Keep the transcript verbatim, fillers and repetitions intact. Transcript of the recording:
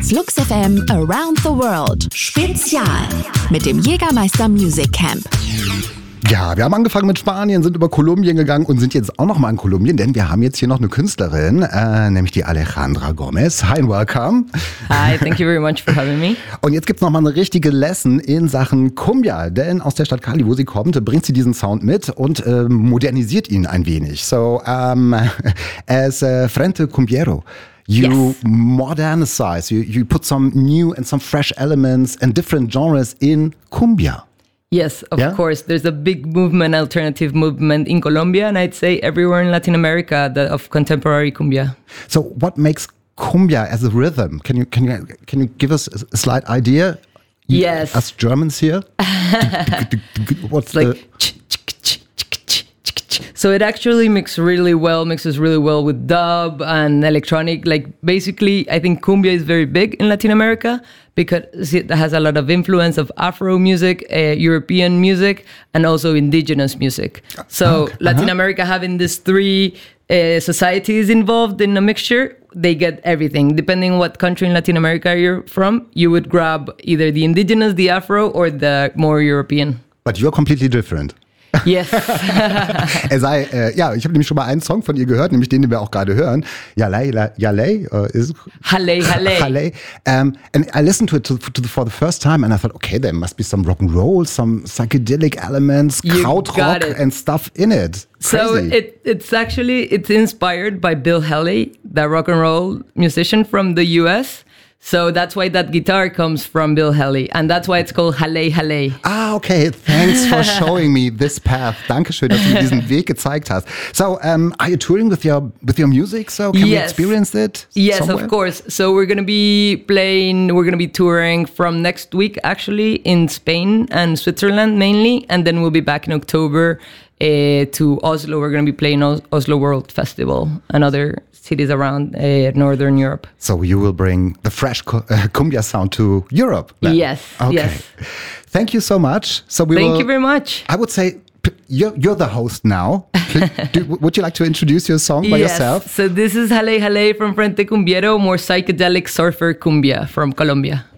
Flux F M Around the World Spezial mit dem Jägermeister Music Camp. Ja, wir haben angefangen mit Spanien, sind über Kolumbien gegangen und sind jetzt auch noch mal in Kolumbien, denn wir haben jetzt hier noch eine Künstlerin, äh, nämlich die Alejandra Gomez. Hi and welcome. Hi, thank you very much for having me. Und jetzt gibt's noch mal eine richtige Lesson in Sachen Cumbia, denn aus der Stadt Cali, wo sie kommt, bringt sie diesen Sound mit und äh, modernisiert ihn ein wenig. So, um, as a Frente Cumbiero, you Yes. modernize, you, you put some new and some fresh elements and different genres in Cumbia. Yes, of Yeah? course. There's a big movement, alternative movement in Colombia, and I'd say everywhere in Latin America that of contemporary cumbia. So what makes cumbia as a rhythm? Can you can you can you give us a slight idea? You, Yes. Us Germans here. What's It's like the so it actually mixes really well, mixes really well with dub and electronic. Like basically, I think cumbia is very big in Latin America because it has a lot of influence of Afro music, uh, European music, and also indigenous music. So Okay. Latin Uh-huh. America having these three uh, societies involved in a mixture, they get everything. Depending on what country in Latin America you're from, you would grab either the indigenous, the Afro, or the more European. But you're completely different. Yes. Er sei, äh, ja, ich habe nämlich schon mal einen Song von ihr gehört, nämlich den, den wir auch gerade hören. Yalei, Yalei, uh, is Halle, Halle. Halle. Um, and I listened to it to, to the, for the first time, and I thought, okay, there must be some rock and roll, some psychedelic elements, You krautrock got it. and stuff in it. So Crazy. it it's actually it's inspired by Bill Haley, the rock and roll musician from the U S. So that's why that guitar comes from Bill Haley, and that's why it's called Halle Halle. Ah, okay. Thanks for showing me this path. Dankeschön, dass du mir diesen Weg gezeigt hast. So, um, are you touring with your with your music? So, can we Yes. experience it? Yes, somewhere? of course. So we're gonna be playing. We're gonna be touring from next week, actually, in Spain and Switzerland mainly, and then we'll be back in October uh, to Oslo. We're gonna be playing Os- Oslo World Festival and other cities around uh, Northern Europe. So you will bring the fresh cu- uh, cumbia sound to Europe. then? Yes, Okay. yes. Thank you so much. So we Thank will, you very much. I would say p- you're, you're the host now. Do, would you like to introduce your song by yes. yourself? So this is Halle Halle from Frente Cumbiero, more psychedelic surfer cumbia from Colombia.